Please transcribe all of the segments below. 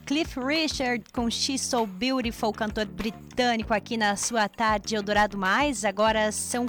Cliff Richard com She's So Beautiful, cantor britânico aqui na sua tarde Eldorado Mais. Agora são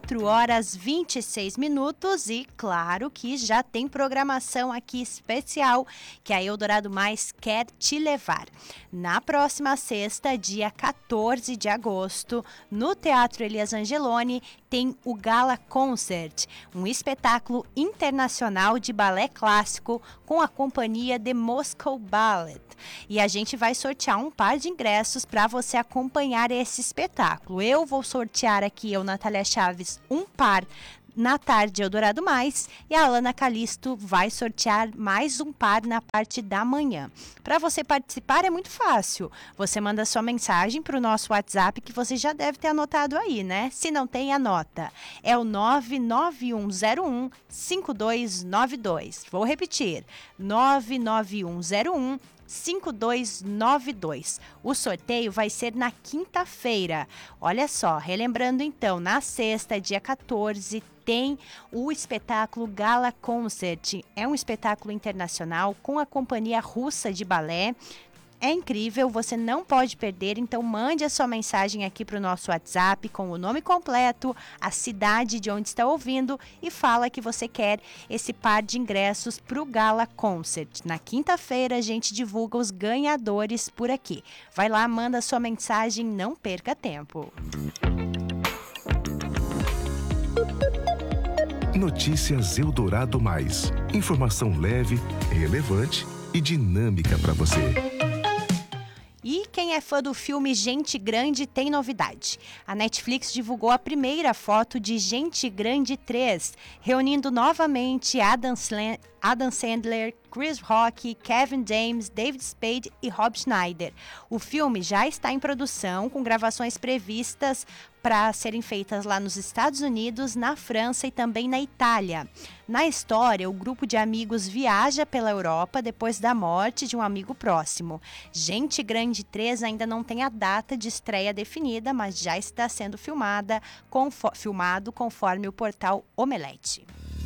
4h26 e claro que já tem programação aqui especial que a Eldorado Mais quer te levar. Na próxima sexta, dia 14 de agosto, no Teatro Elias Angeloni, tem o Gala Concert, um espetáculo internacional de balé clássico com a companhia The Moscow Ballet. E a gente vai sortear um par de ingressos para você acompanhar esse espetáculo. Eu vou sortear aqui, Natália Chaves, um par na tarde Eldorado Mais, e a Alana Calisto vai sortear mais um par na parte da manhã. Para você participar é muito fácil. Você manda sua mensagem para o nosso WhatsApp, que você já deve ter anotado aí, né? Se não tem, anota. É o 99101-5292. Vou repetir. 99101-5292. O sorteio vai ser na quinta-feira. Olha só, relembrando então, na sexta, dia 14, tem o espetáculo Gala Concert. É um espetáculo internacional com a companhia russa de balé. É incrível, você não pode perder, então mande a sua mensagem aqui para o nosso WhatsApp com o nome completo, a cidade de onde está ouvindo e fala que você quer esse par de ingressos para o Gala Concert. Na quinta-feira a gente divulga os ganhadores por aqui. Vai lá, manda a sua mensagem, não perca tempo. Notícias Eldorado Mais. Informação leve, relevante e dinâmica para você. E quem é fã do filme Gente Grande tem novidade. A Netflix divulgou a primeira foto de Gente Grande 3, reunindo novamente Adam Sandler, Chris Rock, Kevin James, David Spade e Rob Schneider. O filme já está em produção, com gravações previstas para serem feitas lá nos Estados Unidos, na França e também na Itália. Na história, o grupo de amigos viaja pela Europa depois da morte de um amigo próximo. Gente Grande 3 ainda não tem a data de estreia definida, mas já está sendo filmado conforme o portal Omelete.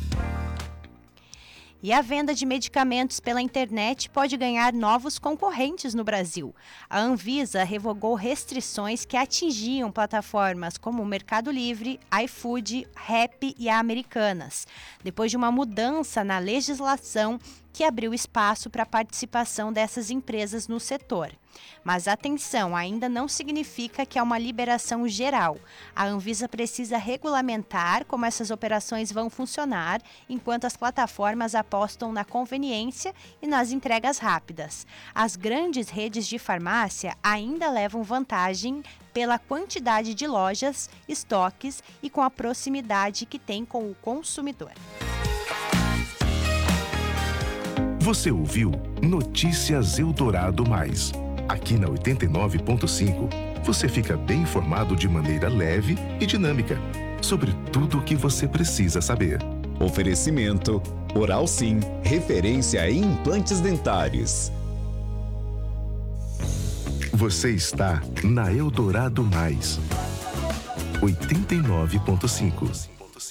E a venda de medicamentos pela internet pode ganhar novos concorrentes no Brasil. A Anvisa revogou restrições que atingiam plataformas como o Mercado Livre, iFood, Rappi e a Americanas, depois de uma mudança na legislação que abriu espaço para a participação dessas empresas no setor. Mas atenção, ainda não significa que é uma liberação geral. A Anvisa precisa regulamentar como essas operações vão funcionar, enquanto as plataformas apostam na conveniência e nas entregas rápidas. As grandes redes de farmácia ainda levam vantagem pela quantidade de lojas, estoques e com a proximidade que tem com o consumidor. Você ouviu Notícias Eldorado Mais. Aqui na 89.5, você fica bem informado de maneira leve e dinâmica sobre tudo o que você precisa saber. Oferecimento Oral Sim, referência em implantes dentários. Você está na Eldorado Mais. 89.5.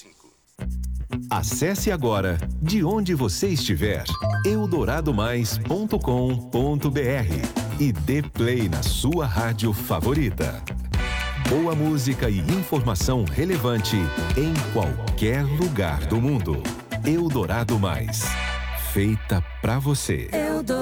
Acesse agora, de onde você estiver, eldoradomais.com.br e dê play na sua rádio favorita. Boa música e informação relevante em qualquer lugar do mundo. Eldorado Mais, feita pra você.